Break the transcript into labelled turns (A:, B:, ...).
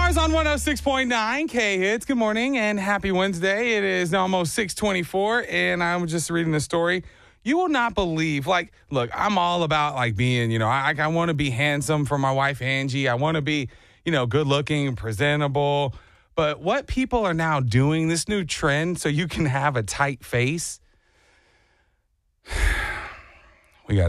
A: Mars on 106.9 K-Hits. Good morning and happy Wednesday. It is almost 6:24, and I'm just reading the story. You will not believe, look, I'm all about, being, I want to be handsome for my wife, Angie. I want to be, good looking, presentable. But what people are now doing, this new trend, so you can have a tight face,